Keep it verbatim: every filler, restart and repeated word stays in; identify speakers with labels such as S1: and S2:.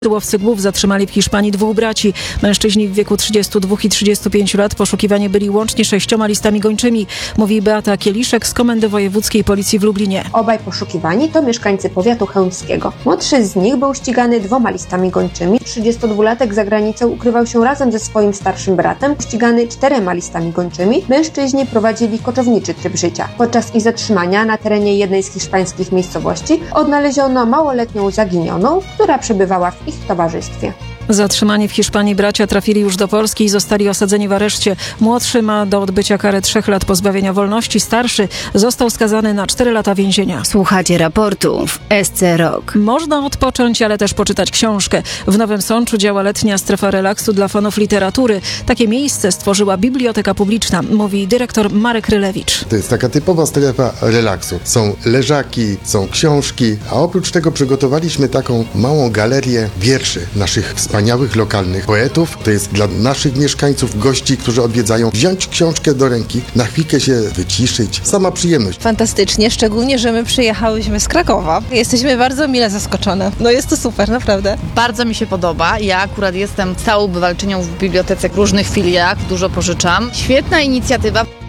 S1: Łowcy głów zatrzymali w Hiszpanii dwóch braci. Mężczyźni w wieku trzydziestu dwóch i trzydziestu pięciu lat poszukiwani byli łącznie sześcioma listami gończymi, mówi Beata Kieliszek z Komendy Wojewódzkiej Policji w Lublinie.
S2: Obaj poszukiwani to mieszkańcy powiatu chełmskiego. Młodszy z nich był ścigany dwoma listami gończymi. trzydziestodwulatek za granicą ukrywał się razem ze swoim starszym bratem, ścigany czterema listami gończymi. Mężczyźni prowadzili koczowniczy tryb życia. Podczas ich zatrzymania na terenie jednej z hiszpańskich miejscowości odnaleziono małoletnią zaginioną, która przebywała w ich towarzystwie.
S1: Zatrzymani w Hiszpanii bracia trafili już do Polski i zostali osadzeni w areszcie. Młodszy ma do odbycia karę trzech lat pozbawienia wolności, starszy został skazany na cztery lata więzienia.
S3: Słuchacie raportu w S C Rock.
S1: Można odpocząć, ale też poczytać książkę. W Nowym Sączu działa letnia strefa relaksu dla fanów literatury. Takie miejsce stworzyła Biblioteka Publiczna, mówi dyrektor Marek Rylewicz.
S4: To jest taka typowa strefa relaksu. Są leżaki, są książki, a oprócz tego przygotowaliśmy taką małą galerię wierszy naszych wspaniałych lokalnych poetów. To jest dla naszych mieszkańców, gości, którzy odwiedzają, wziąć książkę do ręki, na chwilkę się wyciszyć. Sama przyjemność.
S5: Fantastycznie, szczególnie, że my przyjechałyśmy z Krakowa. Jesteśmy bardzo mile zaskoczone. No jest to super, naprawdę.
S6: Bardzo mi się podoba. Ja akurat jestem stałą bywalczynią w bibliotece w różnych filiach, dużo pożyczam. Świetna inicjatywa.